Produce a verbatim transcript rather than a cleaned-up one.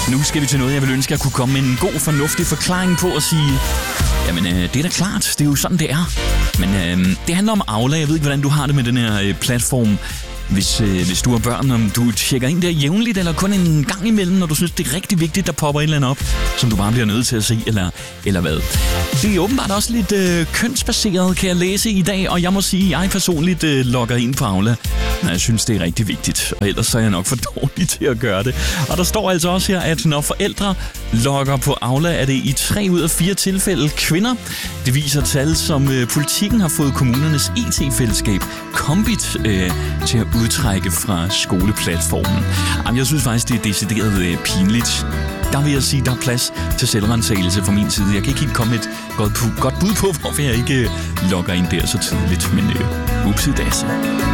Nu skal vi til noget, jeg vil ønske, at jeg kunne komme med en god, fornuftig forklaring på og sige, jamen øh, det er da klart, det er jo sådan, det er. Men øh, det handler om Aula. Jeg ved ikke, hvordan du har det med den her øh, platform. Hvis, øh, hvis du har børn, om du tjekker ind der jævnligt, eller kun en gang imellem, når du synes, det er rigtig vigtigt, der popper et eller andet op, som du bare bliver nødt til at se, eller, eller hvad. Det er åbenbart også lidt øh, kønsbaseret, kan jeg læse i dag, og jeg må sige, at jeg personligt øh, logger ind på Aula, når jeg synes, det er rigtig vigtigt. Og ellers så er jeg nok for dårlig til at gøre det. Og der står altså også her, at når forældre logger på Aula, er det i tre ud af fire tilfælde kvinder. Det viser tal, som øh, Politikken har fået kommunernes I T-fællesskab Kombit øh, til at udtrække fra skoleplatformen. Jamen, jeg synes faktisk, det er decideret øh, pinligt. Der vil jeg sige, der er plads til selvrensagelse fra min side. Jeg kan ikke helt komme med et godt, godt bud på, hvorfor jeg ikke øh, logger ind der så tidligt. Men øh, upsi dasse.